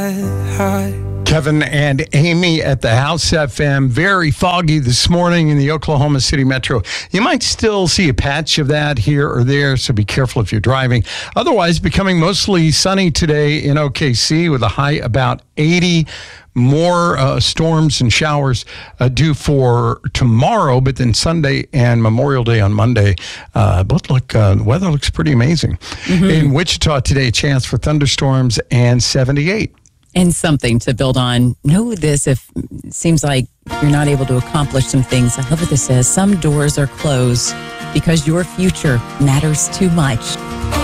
Kevin and Amy at the House FM. Very foggy this morning in the Oklahoma City metro. You might still see a patch of that here or there, so be careful if you're driving. Otherwise, becoming mostly sunny today in OKC with a high about 80. More storms and showers due for tomorrow, but then Sunday and Memorial Day on Monday both look, the weather looks pretty amazing. In Wichita today, a chance for thunderstorms and 78. And something to build on. Know this, if it seems like you're not able to accomplish some things. I love what this says. Some doors are closed because your future matters too much.